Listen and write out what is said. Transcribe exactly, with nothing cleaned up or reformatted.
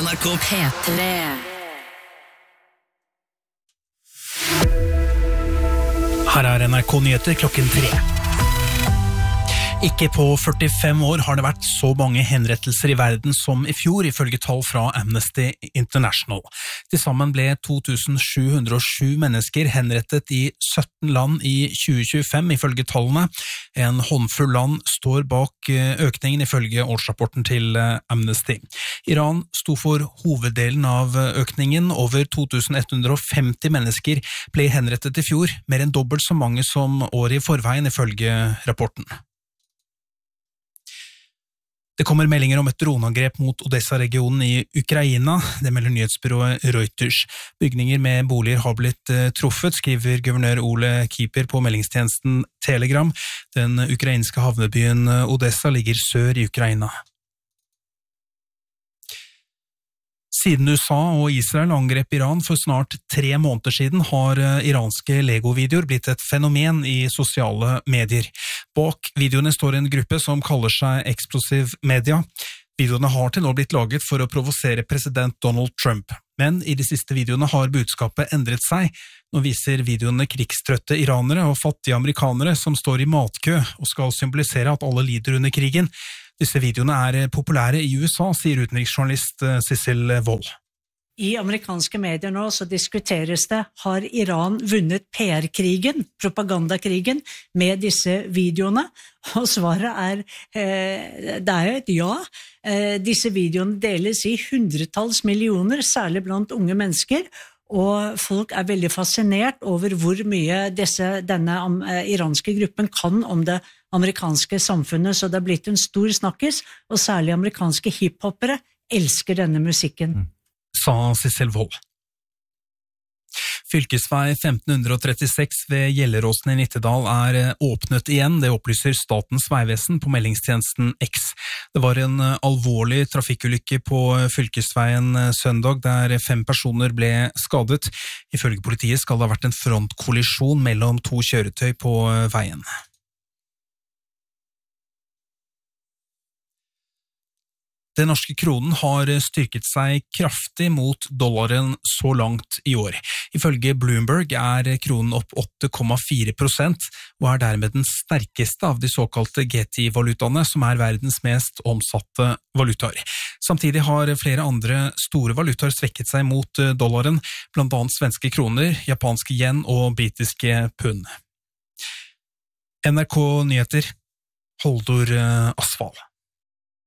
N R K P tre. Her er N R K-nyheter klokken tre. Ikke på førtifem år har det vært så mange henrettelser i verden som i fjor, ifølge tall fra Amnesty International. Til sammen ble to tusen sju hundre og sju mennesker henrettet i sytten land i tjue tjuefem, ifølge tallene. En håndfull land står bak økningen, ifølge årsrapporten til Amnesty. Iran sto for hoveddelen av økningen. Over to tusen ett hundre og femti mennesker ble henrettet i fjor, mer enn dobbelt så mange som året i forveien, ifølge rapporten. Det kommer meldinger om et droneangrep mot Odessa-regionen i Ukraina. Det melder nyhetsbyrået Reuters. Bygninger med boliger har blitt truffet, skriver guvernør Ole Kiper på meldingstjenesten Telegram. Den ukrainske havnebyen Odessa ligger sør i Ukraina. Siden U S A og Israel angrep Iran for snart tre måneder siden, har iranske Lego-videoer blitt et fenomen i sosiale medier. Bak videoene står en gruppe som kaller seg Explosive Media. Videoene har til nå blitt laget for å provosere president Donald Trump. Men i de siste videoene har budskapet endret seg. Nå viser videoene krigstrøtte iranere og fattige amerikanere som står i matkø og skal symbolisere at alle lider under krigen. Disse videoene er populære i U S A, sier utenriksjournalist Sissel Wold. I amerikanske medier nå så diskuteres det, har Iran vunnet P R-krigen, propagandakrigen, med disse videoene? Og svaret er, eh, det er et ja. Eh, disse videoene deles i hundretalls millioner, særlig blant unge mennesker, og folk er veldig fascinert over hvor mye disse, denne eh, iranske gruppen kan om det amerikanske samfunnet, så det har blitt en stor snakkis, og særlig amerikanske hiphoppere elsker denne musikken. Mm. Sa Sissel Wold. Fylkesvei femten trettiseks ved Gjelleråsen i Nittedal er åpnet igjen, det opplyser Statens vegvesen på meldingstjenesten X. Det var en alvorlig trafikkulykke på fylkesveien søndag, der fem personer ble skadet. Ifølge politiet skal det ha vært en frontkollisjon mellom to kjøretøy på veien. Den norske kronen har styrket seg kraftig mot dollaren så langt i år. Ifølge Bloomberg er kronen opp åtte komma fire prosent, og er dermed den sterkeste av de såkalte G ti-valutaene, som er verdens mest omsatte valutaer. Samtidig har flere andre store valutaer svekket seg mot dollaren, blant annet svenske kroner, japanske yen og britiske pund. N R K Nyheter, Holdor Asfall.